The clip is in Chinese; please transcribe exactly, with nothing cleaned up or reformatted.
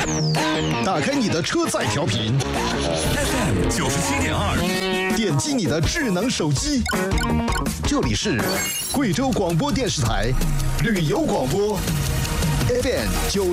打开你的车载调频 F M 九十七点二， 点击你的智能手机，这里是贵州广播电视台旅游广播 F M 九